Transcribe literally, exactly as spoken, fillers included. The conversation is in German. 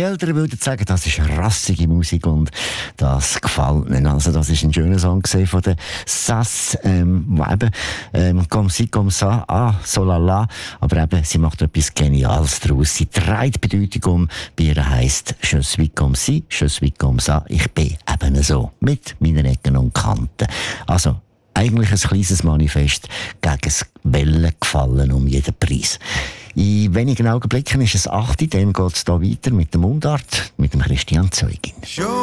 Älteren würden sagen, das ist rassige Musik und das gefällt ihnen. Also das ist ein schöner Song von der Sass, ähm, wo eben ähm, «Comme si, comme ça», «Ah, so la la», aber eben, sie macht etwas Geniales daraus. Sie dreht die Bedeutung um, bei ihr heisst «Je suis comme si, je suis comme ça», ich bin eben so, mit meinen Ecken und Kanten. Also, eigentlich ein kleines Manifest gegen das Wellengefallen um jeden Preis. In wenigen Augenblicken ist es acht, dann geht es hier weiter mit der Mundart, mit dem Christian Zeugin.